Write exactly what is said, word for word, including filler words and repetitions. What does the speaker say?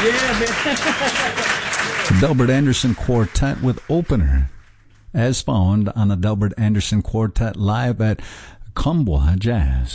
Yeah, man. Delbert Anderson Quartet with Opener, as found on the Delbert Anderson Quartet live at Combois Jazz.